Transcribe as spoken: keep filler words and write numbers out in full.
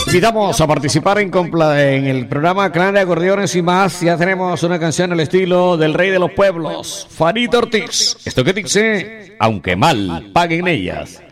Invitamos a participar en, en el programa Clan de Acordeones y más. Ya tenemos una canción al estilo del Rey de los Pueblos, Farito Ortiz. Esto que dice, aunque mal paguen ellas.